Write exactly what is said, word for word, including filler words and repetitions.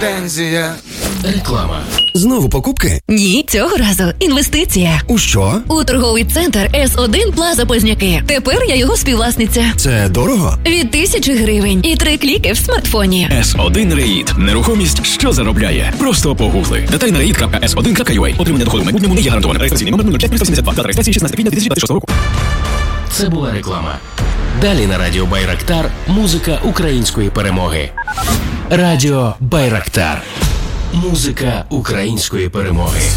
Гортензія. Реклама. Знову покупки? Ні, цього разу інвестиція. У що? У торговий центр Ес один Плаза Позняки. Тепер я його співвласниця. Це дорого? Від тисячі гривень і три кліки в смартфоні. Ес один Реїд. Нерухомість, що заробляє. Просто погугли. Деталі на реїд крапка ес один крапка ю а. Отримання доходу в майбутньому не є гарантоване. Реєстраційний номер нуль п'ять сім два. Дата реєстрації шістнадцяте квітня дві тисячі двадцять шостого року. Це була реклама. Далі на радіо Байрактар музика української перемоги. Радіо Байрактар. Музика української перемоги.